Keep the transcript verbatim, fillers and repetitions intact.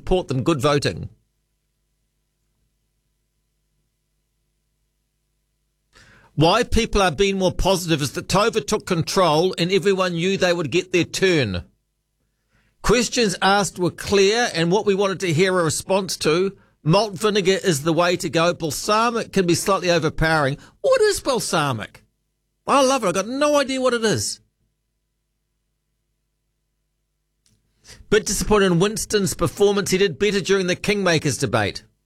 support them. Good voting. Why people are being more positive is that Tova took control and everyone knew they would get their turn. Questions asked were clear and what we wanted to hear a response to. Malt vinegar is the way to go. Balsamic can be slightly overpowering. What is balsamic? I love it. I've got no idea what it is. Bit disappointed in Winston's performance. He did better during the Kingmakers debate.